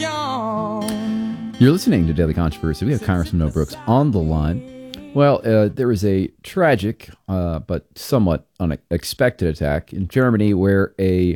You're listening to Daily Controversy. We have Congressman Mo Brooks on the line. Well, there was a tragic but somewhat unexpected attack in Germany where a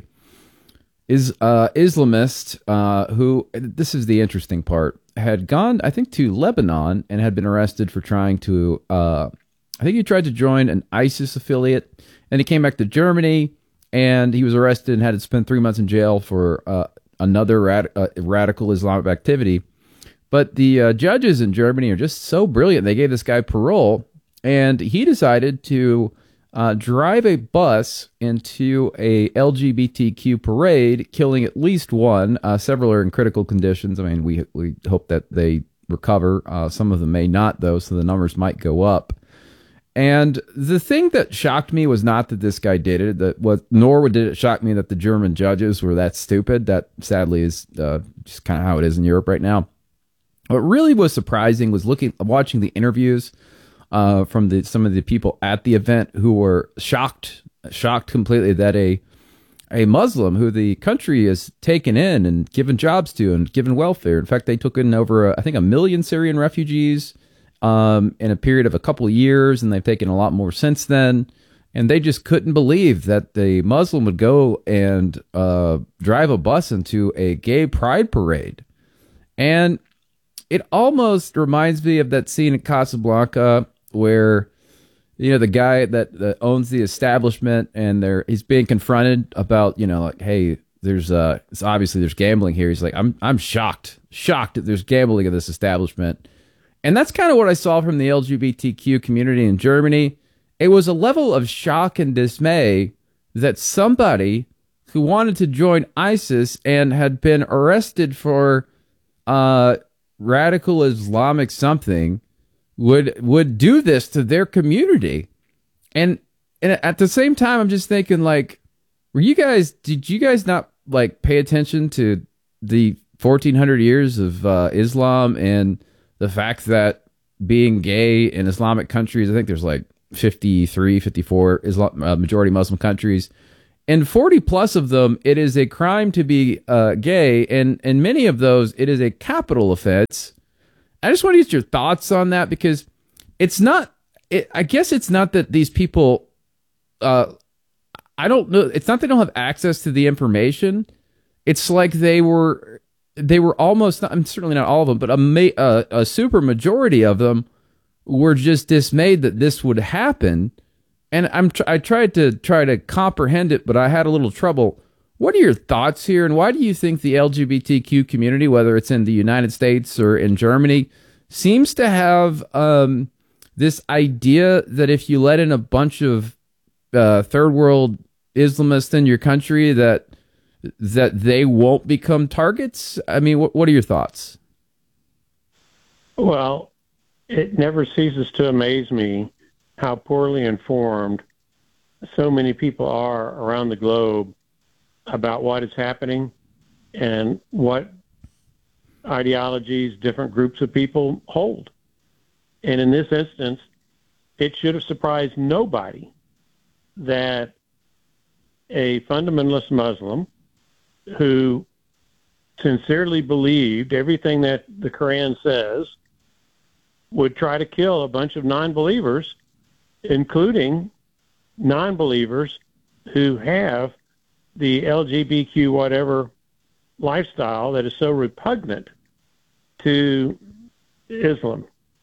Islamist who, this is the interesting part, had gone, I think, to Lebanon and had been arrested for trying to, I think he tried to join an ISIS affiliate, and he came back to Germany, and he was arrested and had to spend 3 months in jail for another radical Islamic activity. But the judges in Germany are just so brilliant. They gave this guy parole, and he decided to drive a bus into a LGBTQ parade, killing at least one. Several are in critical conditions. I mean, we hope that they recover. Some of them may not, though, so the numbers might go up. And the thing that shocked me was not that this guy did it, nor did it shock me that the German judges were that stupid. That sadly is just kind of how it is in Europe right now. What really was surprising was watching the interviews from some of the people at the event who were shocked completely that a Muslim who the country has taken in and given jobs to and given welfare. In fact, they took in over, I think, 1 million Syrian refugees in a period of a couple of years, and they've taken a lot more since then. And they just couldn't believe that the Muslim would go and drive a bus into a gay pride parade. And it almost reminds me of that scene in Casablanca where, you know, the guy that owns the establishment and he's being confronted about, you know, like, hey, it's obviously there's gambling here. He's like, I'm shocked that there's gambling at this establishment. And that's kind of what I saw from the LGBTQ community in Germany. It was a level of shock and dismay that somebody who wanted to join ISIS and had been arrested for radical Islamic something would do this to their community. And at the same time, I'm just thinking, like, did you guys not, like, pay attention to the 1400 years of Islam and the fact that being gay in Islamic countries, I think there's like 53, 54 majority Muslim countries, and 40 plus of them, it is a crime to be gay, and in many of those, it is a capital offense. I just want to get your thoughts on that, because it's not, I guess it's not that these people, I don't know, it's not they don't have access to the information. It's like they were almost, I'm certainly not all of them, but a super majority of them were just dismayed that this would happen. And I tried to comprehend it, but I had a little trouble. What are your thoughts here, and why do you think the LGBTQ community, whether it's in the United States or in Germany, seems to have this idea that if you let in a bunch of third world Islamists in your country, that they won't become targets? I mean, what are your thoughts? Well, it never ceases to amaze me how poorly informed so many people are around the globe about what is happening and what ideologies different groups of people hold. And in this instance, it should have surprised nobody that a fundamentalist Muslim who sincerely believed everything that the Quran says would try to kill a bunch of non-believers, including non-believers who have the LGBTQ whatever lifestyle that is so repugnant to Islam.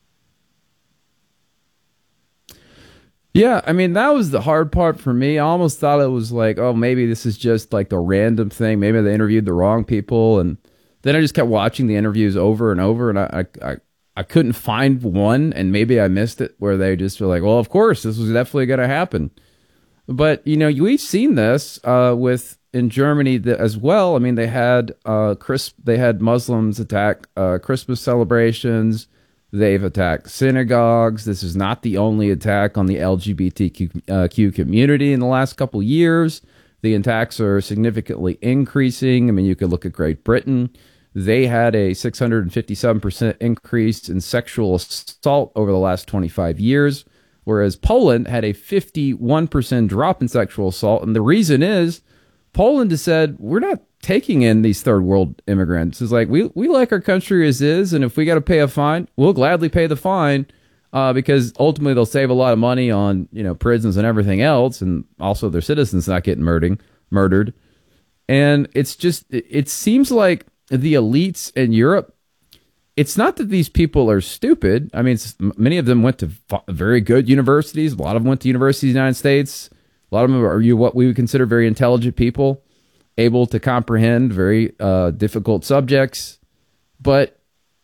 Yeah, I mean, that was the hard part for me. I almost thought it was like, oh, maybe this is just like a random thing. Maybe they interviewed the wrong people. And then I just kept watching the interviews over and over, and I couldn't find one, and maybe I missed it, where they just were like, well, of course, this was definitely going to happen. But, you know, we've seen this in Germany as well. I mean, they had Muslims attack Christmas celebrations. They've attacked synagogues. This is not the only attack on the LGBTQ community in the last couple of years. The attacks are significantly increasing. I mean, you could look at Great Britain. They had a 657% increase in sexual assault over the last 25 years, whereas Poland had a 51% drop in sexual assault. And the reason is Poland has said, we're not taking in these third world immigrants. It's like, we like our country as is, and if we got to pay a fine, we'll gladly pay the fine, because ultimately they'll save a lot of money on, prisons and everything else, and also their citizens not getting murdered. And it's just, it seems like the elites in Europe, it's not that these people are stupid. I mean, many of them went to very good universities. A lot of them went to universities in the United States. A lot of them are what we would consider very intelligent people, able to comprehend very difficult subjects. But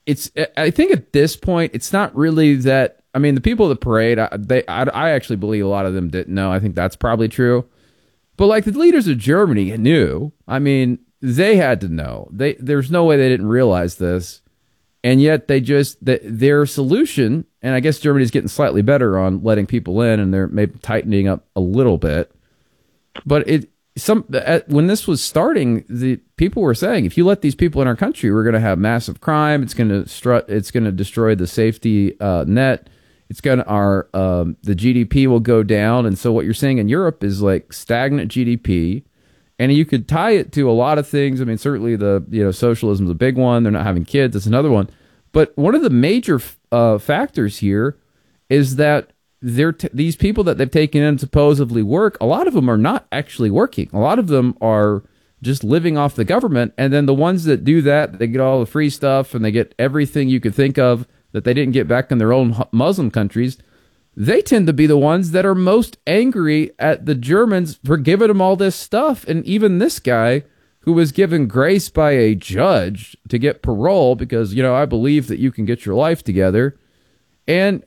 I think at this point, it's not really that. I mean, the people at the parade, I actually believe a lot of them didn't know. I think that's probably true. But like the leaders of Germany knew. I mean, they had to know. There's no way they didn't realize this. And yet their solution, and I guess Germany's getting slightly better on letting people in, and they're maybe tightening up a little bit. But when this was starting, the people were saying, if you let these people in our country, we're going to have massive crime. It's going to destroy the safety net. It's going to the GDP will go down. And so what you're seeing in Europe is like stagnant GDP. And you could tie it to a lot of things. I mean, certainly socialism is a big one. They're not having kids. That's another one. But one of the major factors here is that these people that they've taken in to supposedly work, a lot of them are not actually working. A lot of them are just living off the government. And then the ones that do that, they get all the free stuff and they get everything you could think of that they didn't get back in their own Muslim countries. They tend to be the ones that are most angry at the Germans for giving them all this stuff. And even this guy who was given grace by a judge to get parole because, I believe that you can get your life together. And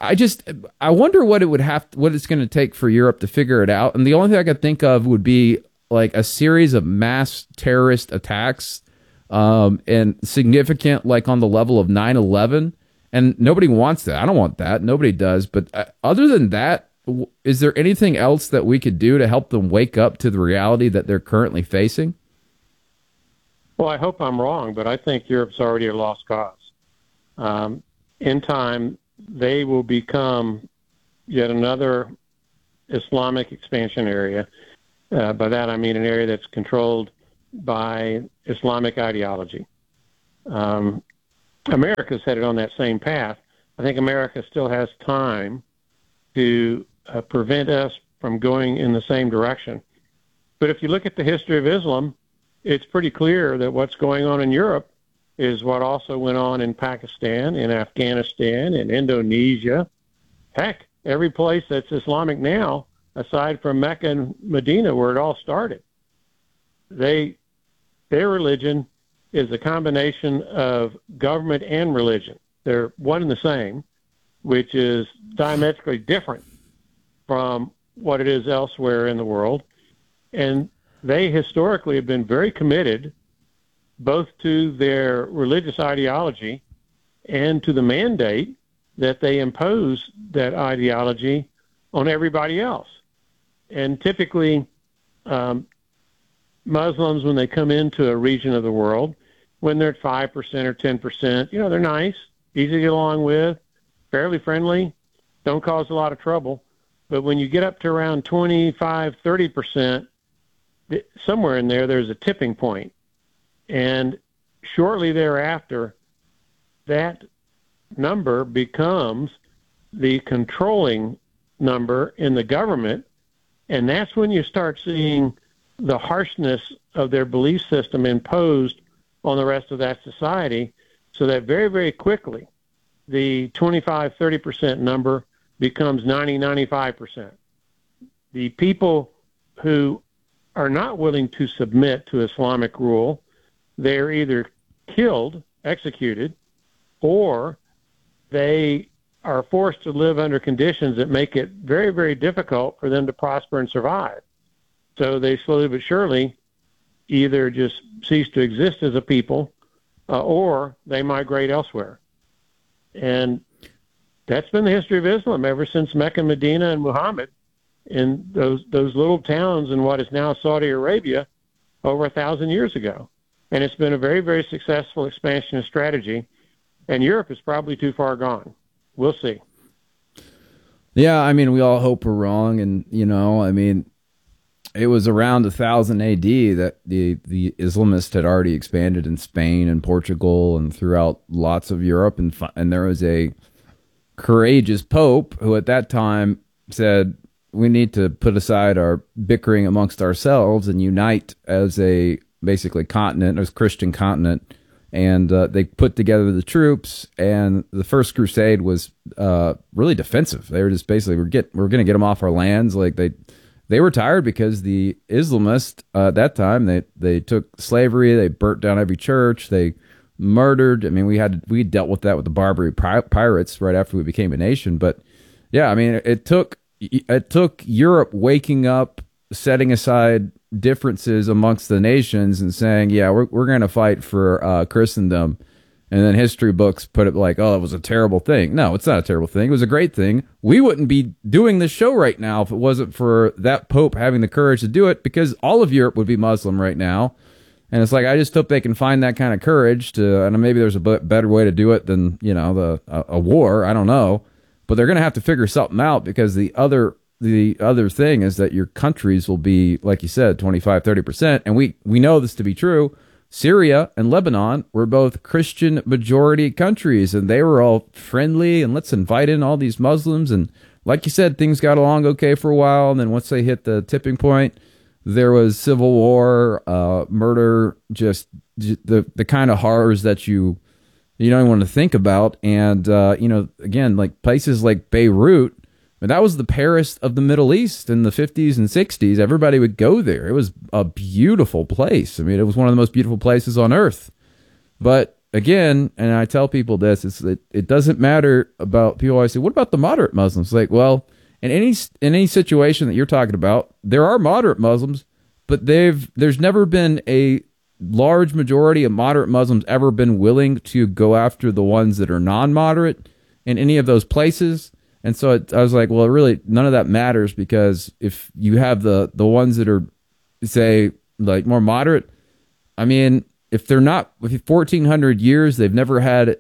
I wonder what it's going to take for Europe to figure it out. And the only thing I could think of would be like a series of mass terrorist attacks, and significant, like on the level of 9/11. And nobody wants that. I don't want that. Nobody does. But other than that, is there anything else that we could do to help them wake up to the reality that they're currently facing? Well, I hope I'm wrong, but I think Europe's already a lost cause. In time, they will become yet another Islamic expansion area. By that, I mean an area that's controlled by Islamic ideology. America's headed on that same path. I think America still has time to prevent us from going in the same direction. But if you look at the history of Islam, it's pretty clear that what's going on in Europe is what also went on in Pakistan, in Afghanistan, in Indonesia. Heck, every place that's Islamic now, aside from Mecca and Medina, where it all started. Their religion is a combination of government and religion. They're one and the same, which is diametrically different from what it is elsewhere in the world. And they historically have been very committed both to their religious ideology and to the mandate that they impose that ideology on everybody else. And typically, Muslims, when they come into a region of the world, when they're at 5% or 10%, they're nice, easy to get along with, fairly friendly, don't cause a lot of trouble. But when you get up to around 25, 30%, somewhere in there's a tipping point. And shortly thereafter, that number becomes the controlling number in the government. And that's when you start seeing the harshness of their belief system imposed on the rest of that society, so that very, very quickly, the 25, 30% number becomes 90, 95%. The people who are not willing to submit to Islamic rule, they're either killed, executed, or they are forced to live under conditions that make it very, very difficult for them to prosper and survive. So they slowly but surely either just cease to exist as a people, or they migrate elsewhere. And that's been the history of Islam ever since Mecca, Medina, and Muhammad in those little towns in what is now Saudi Arabia over 1,000 years ago. And it's been a very, very successful expansionist strategy. And Europe is probably too far gone. We'll see. Yeah, I mean, we all hope we're wrong. And, it was around 1000 AD that the Islamists had already expanded in Spain and Portugal and throughout lots of Europe, and there was a courageous pope who at that time said, we need to put aside our bickering amongst ourselves and unite as a basically continent, as a Christian continent. And they put together the troops, and the First Crusade was really defensive. They were just basically, we're going to get them off our lands. Like they were tired because the Islamists at that time, they took slavery, they burnt down every church, they murdered. I mean, we dealt with that with the Barbary pirates right after we became a nation. But yeah, I mean, it took Europe waking up, setting aside differences amongst the nations and saying, yeah, we're going to fight for Christendom. And then history books put it like, oh, it was a terrible thing. No, it's not a terrible thing. It was a great thing. We wouldn't be doing this show right now if it wasn't for that Pope having the courage to do it, because all of Europe would be Muslim right now. And it's like, I just hope they can find that kind of courage to, and maybe there's a better way to do it than, a war. I don't know. But they're going to have to figure something out, because the other thing is that your countries will be, like you said, 25-30%. And we know this to be true. Syria and Lebanon were both Christian majority countries, and they were all friendly, and let's invite in all these Muslims. And like you said, things got along okay for a while. And then once they hit the tipping point, there was civil war, murder, just the kind of horrors that you don't even want to think about. And, again, like places like Beirut, and that was the Paris of the Middle East in the 50s and 60s. Everybody would go there. It was a beautiful place. I mean, it was one of the most beautiful places on earth. But again, and I tell people this, it doesn't matter about, people always say, what about the moderate Muslims? Like, well, in any situation that you're talking about, there are moderate Muslims, but there's never been a large majority of moderate Muslims ever been willing to go after the ones that are non-moderate in any of those places. And so I was like, well, really, none of that matters, because if you have the ones that are, say, like more moderate, I mean, if they're not, with 1,400 years, they've never had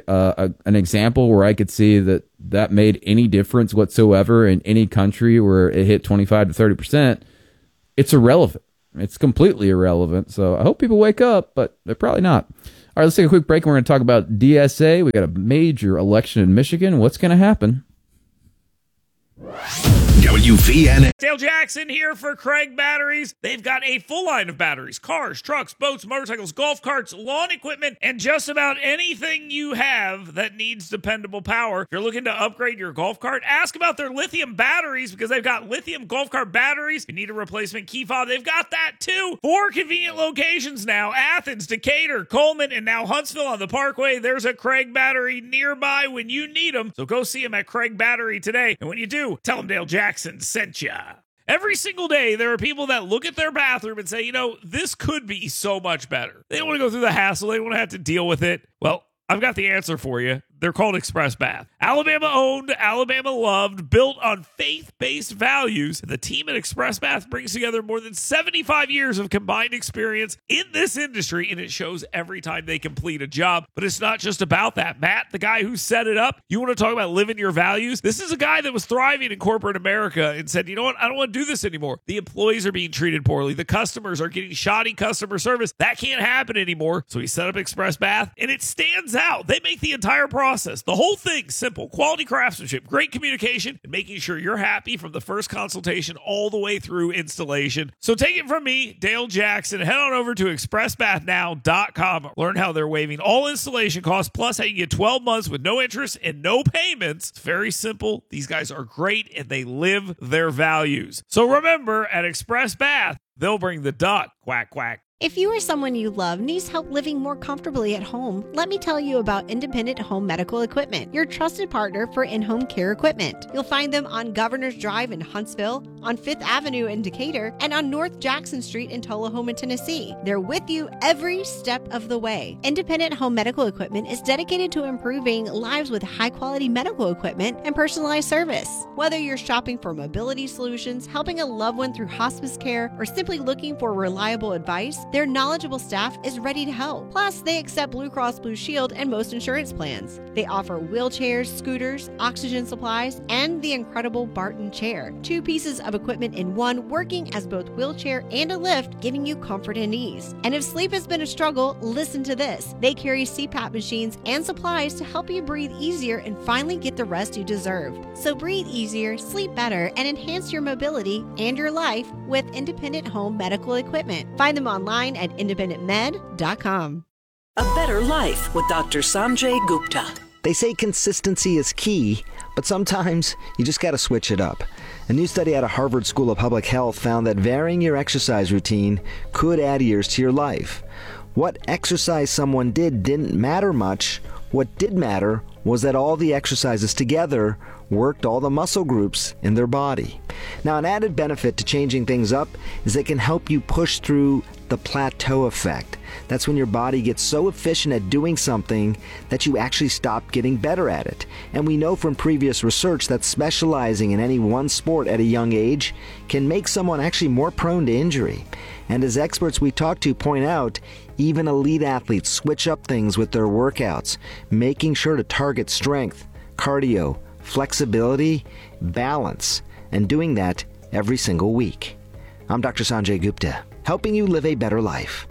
an example where I could see that made any difference whatsoever in any country where it hit 25-30%. It's irrelevant. It's completely irrelevant. So I hope people wake up, but they're probably not. All right, let's take a quick break. We're going to talk about DSA. We got a major election in Michigan. What's going to happen? WVNA. Dale Jackson here for Craig Batteries. They've got a full line of batteries, cars, trucks, boats, motorcycles, golf carts, lawn equipment, and just about anything you have that needs dependable power. If you're looking to upgrade your golf cart, ask about their lithium batteries, because they've got lithium golf cart batteries. If you need a replacement key fob, they've got that too. 4 convenient locations now: Athens, Decatur, Coleman, and now Huntsville on the Parkway. There's a Craig Battery nearby when you need them. So go see them at Craig Battery today. And when you do, tell them Dale Jackson sent ya. Every single day, there are people that look at their bathroom and say, this could be so much better. They don't want to go through the hassle. They don't want to have to deal with it. Well, I've got the answer for you. They're called Express Bath. Alabama owned, Alabama loved, built on faith-based values. The team at Express Bath brings together more than 75 years of combined experience in this industry, and it shows every time they complete a job. But it's not just about that. Matt, the guy who set it up, you want to talk about living your values? This is a guy that was thriving in corporate America and said, you know what? I don't want to do this anymore. The employees are being treated poorly. The customers are getting shoddy customer service. That can't happen anymore. So he set up Express Bath, and it stands out. They make the entire process, the whole thing, simple. Quality craftsmanship, great communication, and making sure you're happy from the first consultation all the way through installation. So take it from me, Dale Jackson. Head on over to expressbathnow.com. Learn how they're waiving all installation costs, plus how you get 12 months with no interest and no payments. It's very simple. These guys are great, and they live their values. So remember, at Express Bath, they'll bring the duck. Quack, quack. If you or someone you love needs help living more comfortably at home, let me tell you about Independent Home Medical Equipment, your trusted partner for in-home care equipment. You'll find them on Governor's Drive in Huntsville, on 5th Avenue in Decatur, and on North Jackson Street in Tullahoma, Tennessee. They're with you every step of the way. Independent Home Medical Equipment is dedicated to improving lives with high-quality medical equipment and personalized service. Whether you're shopping for mobility solutions, helping a loved one through hospice care, or simply looking for reliable advice, their knowledgeable staff is ready to help. Plus, they accept Blue Cross Blue Shield and most insurance plans. They offer wheelchairs, scooters, oxygen supplies, and the incredible Barton chair, 2 pieces of of equipment in one, working as both wheelchair and a lift, giving you comfort and ease. And if sleep has been a struggle, listen to this. They carry CPAP machines and supplies to help you breathe easier and finally get the rest you deserve. So breathe easier, sleep better, and enhance your mobility and your life with Independent Home Medical Equipment. Find them online at independentmed.com. A Better Life with Dr. Sanjay Gupta. They say consistency is key, but sometimes you just got to switch it up. A new study out of Harvard School of Public Health found that varying your exercise routine could add years to your life. What exercise someone did didn't matter much. What did matter was that all the exercises together worked all the muscle groups in their body. Now, an added benefit to changing things up is they can help you push through the plateau effect. That's when your body gets so efficient at doing something that you actually stop getting better at it. And we know from previous research that specializing in any one sport at a young age can make someone actually more prone to injury. And as experts we talk to point out, even elite athletes switch up things with their workouts, making sure to target strength, cardio, flexibility, balance, and doing that every single week. I'm Dr. Sanjay Gupta, helping you live a better life.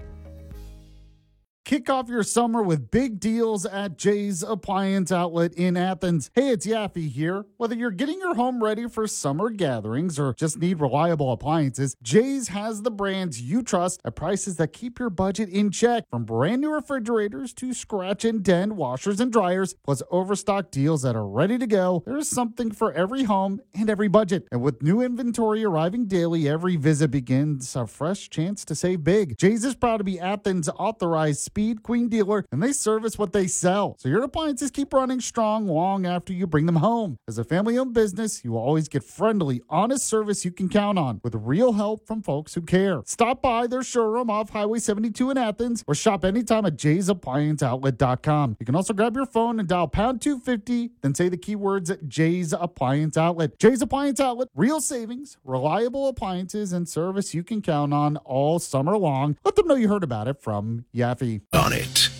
Kick off your summer with big deals at Jay's Appliance Outlet in Athens. Hey, it's Yaffe here. Whether you're getting your home ready for summer gatherings or just need reliable appliances, Jay's has the brands you trust at prices that keep your budget in check. From brand new refrigerators to scratch and dent washers and dryers, plus overstock deals that are ready to go, there's something for every home and every budget. And with new inventory arriving daily, every visit begins a fresh chance to save big. Jay's is proud to be Athens' authorized Speed Queen dealer, and they service what they sell. So your appliances keep running strong long after you bring them home. As a family-owned business, you will always get friendly, honest service you can count on with real help from folks who care. Stop by their showroom off Highway 72 in Athens or shop anytime at jaysapplianceoutlet.com. You can also grab your phone and dial pound 250, then say the keywords at Jay's Appliance Outlet. Jay's Appliance Outlet, real savings, reliable appliances, and service you can count on all summer long. Let them know you heard about it from Yaffe. On it.